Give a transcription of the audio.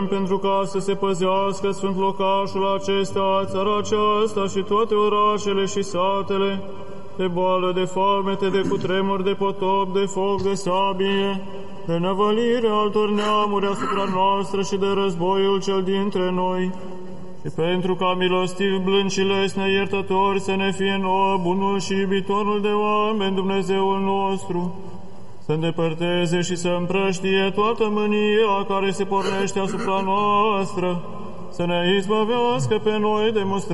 pentru ca să se păzească sfânt locașul acesta, țara aceasta și toate orașele și satele, de boală, de foamete, de cutremur, de potop, de foc, de sabie, de năvălire altor neamuri asupra noastră și de războiul cel dintre noi. Și pentru ca milostiv, blând și lesne, iertător să ne fie nouă, bunul și iubitorul de oameni, Dumnezeul nostru, să îndepărteze și să împrăștie toată mânia care se pornește asupra noastră, să ne izbăvească pe noi de mustrare